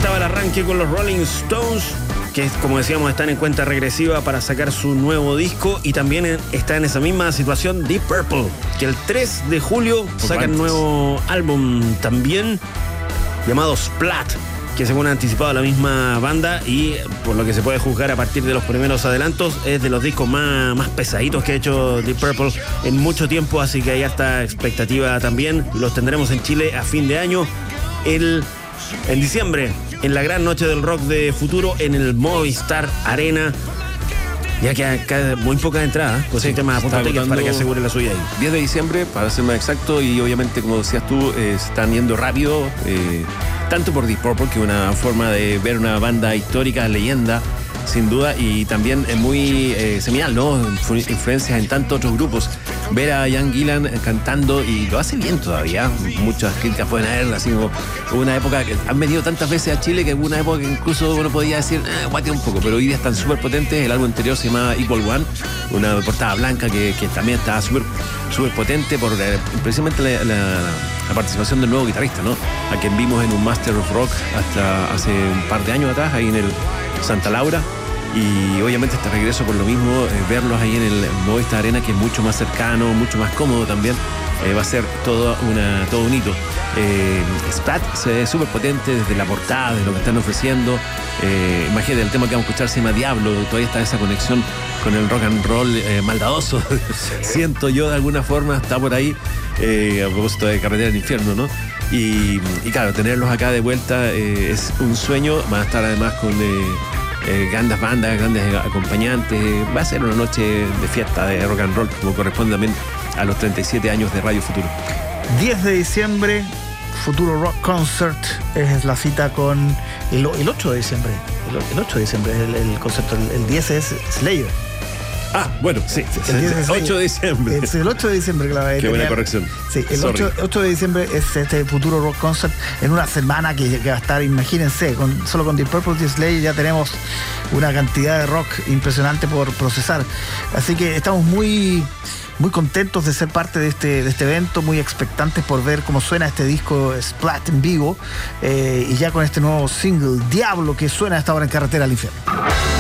estaba el arranque con los Rolling Stones, que como decíamos están en cuenta regresiva para sacar su nuevo disco, y también está en esa misma situación Deep Purple, que el 3 de julio sacan nuevo álbum también llamado Splat, que según ha anticipado la misma banda y por lo que se puede juzgar a partir de los primeros adelantos, es de los discos más pesaditos que ha hecho Deep Purple en mucho tiempo, así que hay harta expectativa también. Los tendremos en Chile a fin de año, en diciembre, en la gran noche del rock de Futuro, en el Movistar Arena. Ya que muy pocas entradas, pues sí, el tema para que asegure la suya ahí. 10 de diciembre, para ser más exacto, y obviamente, como decías tú, se están yendo rápido, tanto por Deep Purple, que es una forma de ver una banda histórica, leyenda, sin duda, y también es muy seminal, ¿no? Influencias en tantos otros grupos. Ver a Ian Gillan cantando, y lo hace bien todavía. Muchas críticas pueden haber, así como una época que han venido tantas veces a Chile, que hubo una época que incluso uno podía decir, guatea un poco, pero hoy día están súper potentes. El álbum anterior se llamaba Equal One, una portada blanca que también estaba súper potente por precisamente la participación del nuevo guitarrista, ¿no? A quien vimos en un Master of Rock hasta hace un par de años atrás, ahí en el Santa Laura. Y obviamente este regreso por lo mismo, verlos ahí en el Movistar Arena, que es mucho más cercano, mucho más cómodo también, va a ser todo un hito. Splat se ve súper potente desde la portada, de lo que están ofreciendo. Imagínate, el tema que vamos a escuchar se llama Diablo, todavía está esa conexión con el rock and roll maldadoso. Siento yo, de alguna forma, está por ahí, a propósito de Carretera del Infierno, ¿no? Y claro, tenerlos acá de vuelta es un sueño. Van a estar además con grandes bandas, grandes acompañantes. Va a ser una noche de fiesta de rock and roll, como corresponde también a los 37 años de Radio Futuro. 10 de diciembre, Futuro Rock Concert es la cita con el 8 de diciembre. El 8 de diciembre es el concierto. El 10 es Slayer. Ah, bueno, sí. El 8 de diciembre. Es el 8 de diciembre, claro. Qué buena corrección. Sí, el 8 de diciembre es este Futuro Rock Concert, en una semana que va a estar, imagínense, solo con Deep Purple y Slayer ya tenemos una cantidad de rock impresionante por procesar. Así que estamos muy contentos de ser parte de este evento, muy expectantes por ver cómo suena este disco Splat en vivo, y ya con este nuevo single, Diablo, que suena a esta hora en Carretera al Infierno.